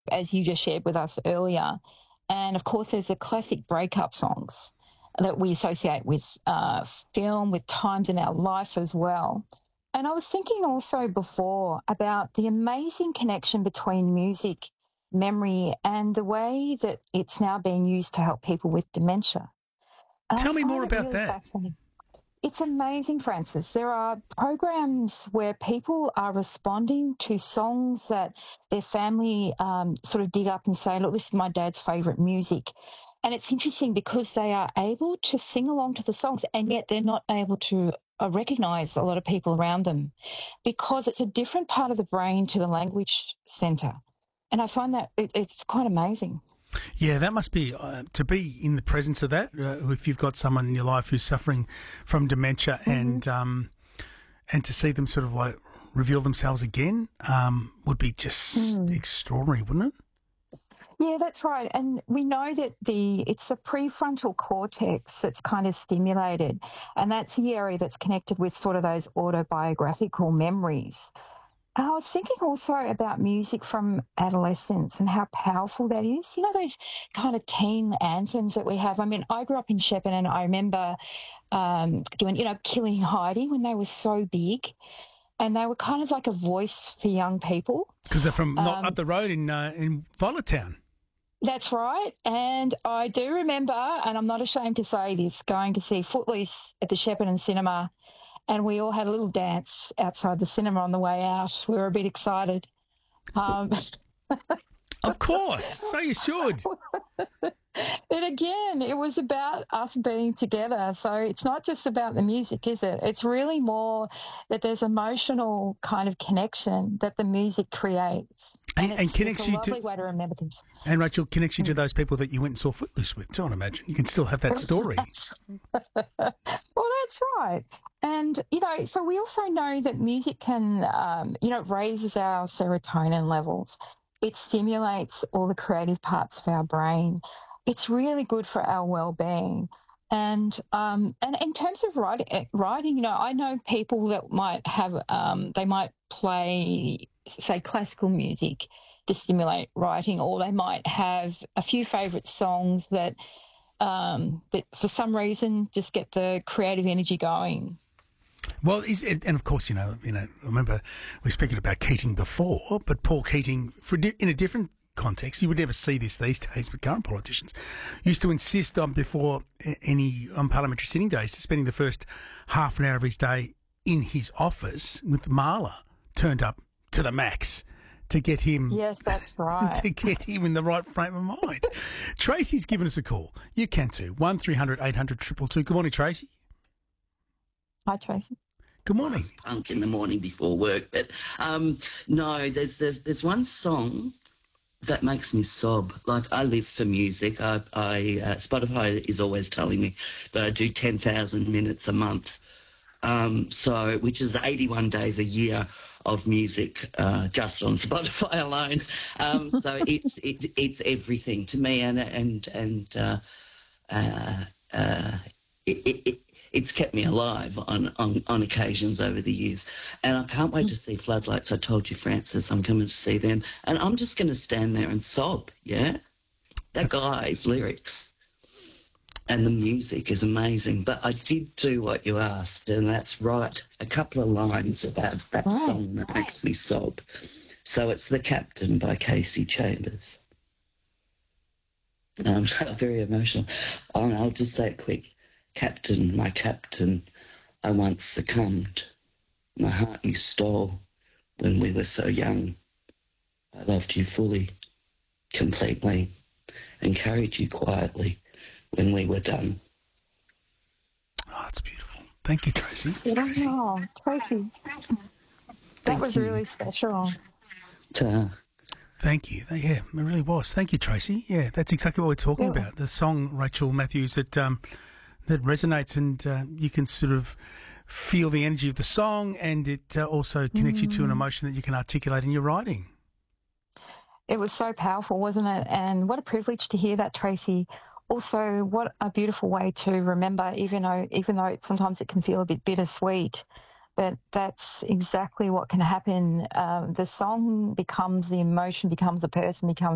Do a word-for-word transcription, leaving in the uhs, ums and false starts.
as you just shared with us earlier. And of course, there's the classic breakup songs that we associate with uh, film, with times in our life as well. And I was thinking also before about the amazing connection between music, memory, and the way that it's now being used to help people with dementia. And I Tell me more find it about really that. fascinating. It's amazing, Francis. There are programs where people are responding to songs that their family um, sort of dig up and say, look, this is my dad's favourite music. And it's interesting because they are able to sing along to the songs, and yet they're not able to uh, recognise a lot of people around them because it's a different part of the brain to the language centre. And I find that it, it's quite amazing. Yeah, that must be, uh, to be in the presence of that, uh, if you've got someone in your life who's suffering from dementia, Mm-hmm. and um, and to see them sort of like reveal themselves again um, would be just Mm. extraordinary, wouldn't it? Yeah, that's right. And we know that the it's the prefrontal cortex that's kind of stimulated, and that's the area that's connected with sort of those autobiographical memories. And I was thinking also about music from adolescence and how powerful that is. You know, those kind of teen anthems that we have. I mean, I grew up in Shepparton, and I remember um, doing, you know, Killing Heidi when they were so big, and they were kind of like a voice for young people. Because they're from not Um, up the road in uh, in Violet Town. That's right. And I do remember, and I'm not ashamed to say this, going to see Footloose at the Shepparton Cinema, and we all had a little dance outside the cinema on the way out. We were a bit excited. Um, Of course, so you should. but again, it was about us being together. So it's not just about the music, is it? It's really more that there's emotional kind of connection that the music creates. And, And, and it's, connects it's a you lovely to, way to remember things. and Rachel, connects you to those people that you went and saw Footloose with. So I imagine you can still have that story. Well, that's right. And, you know, so we also know that music can, um, you know, it raises our serotonin levels. It stimulates all the creative parts of our brain. It's really good for our well-being. And um, and in terms of writing, eh, writing, you know, I know people that might have, um, they might play, say, classical music to stimulate writing, or they might have a few favourite songs that um, that for some reason just get the creative energy going. Well, is it, and of course, you know, you know, I remember we were speaking about Keating before, but Paul Keating, for di- in a different context, you would never see this these days with current politicians, used to insist on before a- any on parliamentary sitting days, spending the first half an hour of his day in his office with Marla turned up to the max to get him. Yes, that's right. To get him in the right frame of mind. Tracy's given us a call. You can too. one three hundred eight hundred two two two. Good morning, Tracy. Hi, Tracy. Good morning. Punk in the morning before work, but um, no, there's, there's there's one song that makes me sob. Like, I live for music. I, I uh, Spotify is always telling me that I do ten thousand minutes a month, um, so which is eighty-one days a year of music uh, just on Spotify alone. Um, so it's it, it's everything to me, and and and uh, uh, uh, it, it, it it's kept me alive on, on, on occasions over the years. And I can't wait to see Floodlights. I told you, Francis, I'm coming to see them. And I'm just going to stand there and sob, yeah? That guy's lyrics and the music is amazing. But I did do what you asked, and that's write a couple of lines about that Right. song that makes me sob. So it's The Captain by Casey Chambers. I'm very emotional. Oh, I'll just say it quick. Captain, my captain, I once succumbed. My heart you stole when we were so young. I loved you fully, completely, and carried you quietly when we were done. Oh, it's beautiful. Thank you, Tracy. Oh, Tracy, that Thank was you. really special. Ta. Thank you. Yeah, it really was. Thank you, Tracy. Yeah, that's exactly what we're talking Yeah. about. The song, Rachel Matthews, that um, that resonates, and uh, you can sort of feel the energy of the song, and it uh, also connects you to an emotion that you can articulate in your writing. It was so powerful, wasn't it? And what a privilege to hear that, Tracy. Also, what a beautiful way to remember, even though even though it, sometimes it can feel a bit bittersweet. But that's exactly what can happen. Um, the song becomes the emotion, becomes the person, becomes